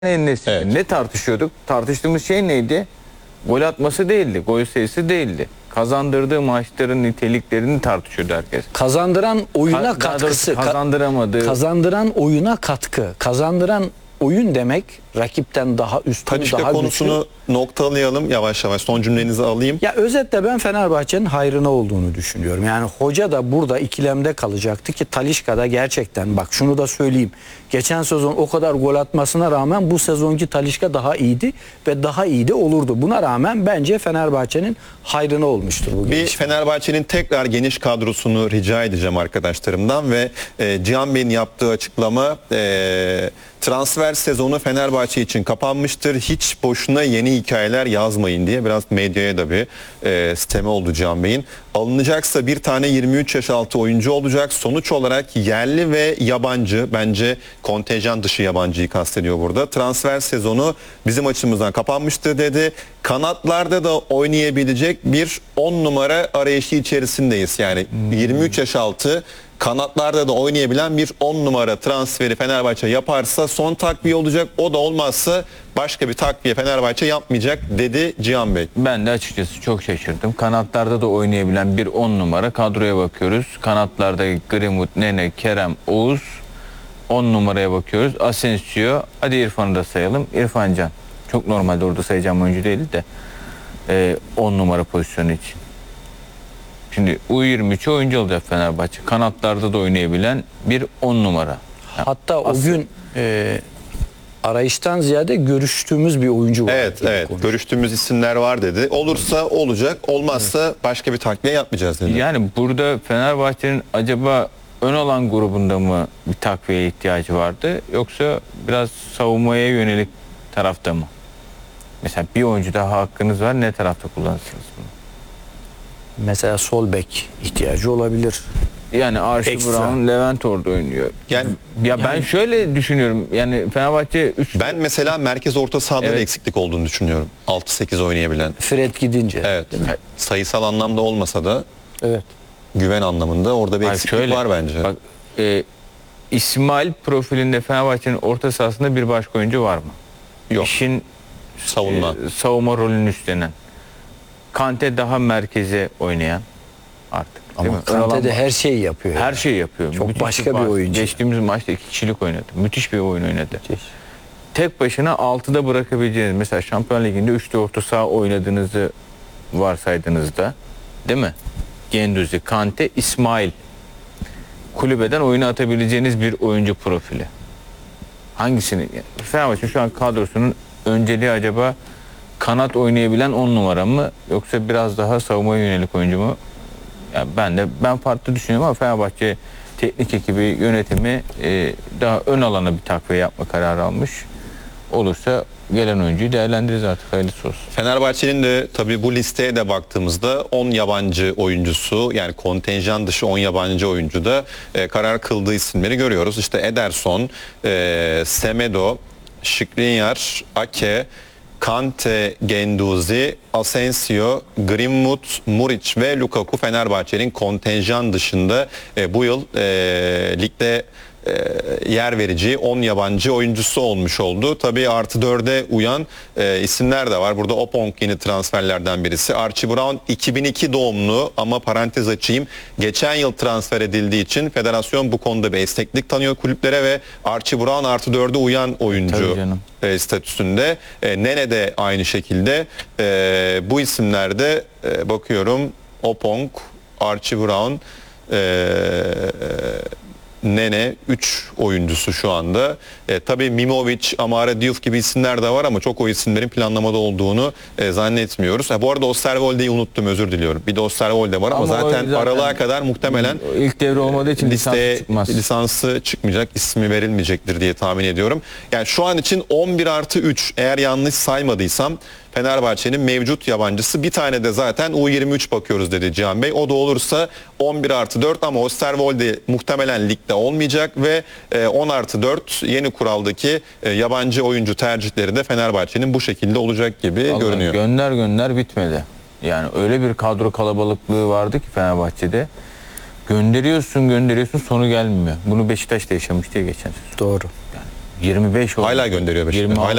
En-Nesyri. Evet. Ne tartışıyorduk? Tartıştığımız şey neydi? Gol atması değildi, gol sayısı değildi. Kazandırdığı maçların niteliklerini tartışıyordu herkes. Kazandıran oyuna Daha doğrusu katkısı, kazandıramadığı. kazandıran oyuna katkı, kazandıran oyun demek rakipten daha üstün, Talisca daha konusunu noktalayalım yavaş yavaş. Son cümlenizi alayım. Ya özetle ben Fenerbahçe'nin hayrına olduğunu düşünüyorum. Yani hoca da burada ikilemde kalacaktı ki Talisca'da gerçekten, bak şunu da söyleyeyim. Geçen sezon o kadar gol atmasına rağmen bu sezonki Talisca daha iyiydi ve daha iyi de olurdu. Buna rağmen bence Fenerbahçe'nin hayrına olmuştur bu Bir gelişme. Fenerbahçe'nin tekrar geniş kadrosunu rica edeceğim arkadaşlarımdan ve Cihan Bey'in yaptığı açıklama, transfer sezonu Fenerbahçe için kapanmıştır. Hiç boşuna yeni hikayeler yazmayın diye biraz medyaya da bir siteme oldu Cihan Bey'in. Alınacaksa bir tane 23 yaş altı oyuncu olacak. Sonuç olarak yerli ve yabancı, bence kontenjan dışı yabancıyı kastediyor burada. Transfer sezonu bizim açımızdan kapanmıştır dedi. Kanatlarda da oynayabilecek bir 10 numara arayışı içerisindeyiz. Yani 23 yaş altı kanatlarda da oynayabilen bir 10 numara transferi Fenerbahçe yaparsa son takviye olacak. O da olmazsa başka bir takviye Fenerbahçe yapmayacak dedi Cihan Bey. Ben de açıkçası çok şaşırdım. Kanatlarda da oynayabilen bir 10 numara kadroya bakıyoruz. Kanatlarda Greenwood, Nene, Kerem, Oğuz. 10 numaraya bakıyoruz. Asensio, hadi İrfan'ı da sayalım. İrfan Can. Çok normalde orada sayacağım oyuncu değil de 10 numara pozisyonu için. Şimdi U23'e oyuncu olacak Fenerbahçe. Kanatlarda da oynayabilen bir 10 numara. Hatta o gün arayıştan ziyade görüştüğümüz bir oyuncu var. Evet, evet. Görüştüğümüz isimler var dedi. Olursa olacak, olmazsa başka bir takviye yapmayacağız dedi. Yani burada Fenerbahçe'nin acaba ön alan grubunda mı bir takviyeye ihtiyacı vardı, yoksa biraz savunmaya yönelik tarafta mı? Mesela bir oyuncu daha hakkınız var, ne tarafta kullanırsınız bunu? Mesela sol bek ihtiyacı olabilir. Yani Archie Ekstra. Brown, Levent orada oynuyor. Yani Ben şöyle düşünüyorum. Yani Fenerbahçe 3 ben mesela merkez orta sahada da Evet. eksiklik olduğunu düşünüyorum. 6-8 oynayabilen. Fred gidince. Evet. Sayısal anlamda olmasa da Evet. güven anlamında orada bir Hayır, eksiklik şöyle, var bence. Bak, İsmail profilinde Fenerbahçe'nin orta sahasında bir başka oyuncu var mı? Yok. İşin Savunma. savunma rolünü üstlenen. Kante daha merkeze oynayan artık. değil Ama mi? Ön alan Kante de var. her şeyi yapıyor. Her şeyi yapıyor. Çok Müthiş başka bir pas. oyuncu. Geçtiğimiz maçta 2 kişilik oynadı. Müthiş bir oyun oynadı. Tek başına 6'da bırakabileceğiniz, mesela Şampiyon Ligi'nde 3'te orta saha oynadığınızı varsaydığınızda, değil mi? Genduzi, Kante, İsmail. Kulübeden oyuna atabileceğiniz bir oyuncu profili. Hangisini? Fenerbahçe şu an kadrosunun önceliği acaba kanat oynayabilen 10 numara mı, yoksa biraz daha savunmaya yönelik oyuncu mu? Yani ben farklı düşünüyorum ama Fenerbahçe teknik ekibi, yönetimi daha ön alana bir takviye yapma kararı almış. Olursa gelen oyuncuyu değerlendiririz artık, hayırlısı olsun. Fenerbahçe'nin de tabii bu listeye de baktığımızda 10 yabancı oyuncusu, yani kontenjan dışı 10 yabancı oyuncu da karar kıldığı isimleri görüyoruz. İşte Ederson, Semedo, Skriniar, Ake, Kante, Genduzi, Asensio, Greenwood, Muric ve Lukaku Fenerbahçe'nin kontenjan dışında bu yıl ligde yer verici 10 yabancı oyuncusu olmuş oldu. Tabii artı 4'e uyan isimler de var. Burada Opong yeni transferlerden birisi. Archie Brown 2002 doğumlu ama parantez açayım. Geçen yıl transfer edildiği için federasyon bu konuda bir esneklik tanıyor kulüplere ve Archie Brown artı 4'e uyan oyuncu statüsünde. Nene de aynı şekilde. Bu isimlerde bakıyorum, Opong, Archie Brown, Nene 3 oyuncusu şu anda. Tabii Mimovic, Amara Diouf gibi isimler de var ama çok o isimlerin planlamada olduğunu zannetmiyoruz. Bu arada Osterwolde'yi unuttum, özür diliyorum. Bir de Osterwolde var ama zaten aralığa kadar muhtemelen ilk devre olmadığı için lisansı çıkmayacak, ismi verilmeyecektir diye tahmin ediyorum. Yani şu an için 11+3, eğer yanlış saymadıysam Fenerbahçe'nin mevcut yabancısı, bir tane de zaten U23 bakıyoruz dedi Cihan Bey. O da olursa 11+4 ama Osterwolde muhtemelen ligde olmayacak ve 10+4 yeni kuraldaki yabancı oyuncu tercihleri de Fenerbahçe'nin bu şekilde olacak gibi görünüyor. Gönder bitmedi. Yani öyle bir kadro kalabalıklığı vardı ki Fenerbahçe'de. Gönderiyorsun sonu gelmiyor. Bunu Beşiktaş da yaşamıştı geçen sezon. Doğru. Yani 25 oldu. Hala gönderiyor Beşiktaş. 26. Hala